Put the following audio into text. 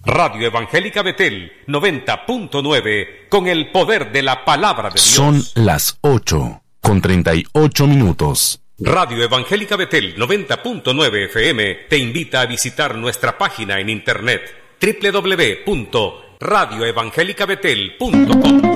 Radio Evangélica Betel 90.9, con el poder de la palabra de Dios. Son las 8:38. Radio Evangélica Betel 90.9 FM te invita a visitar nuestra página en internet www.radioevangelicabetel.com.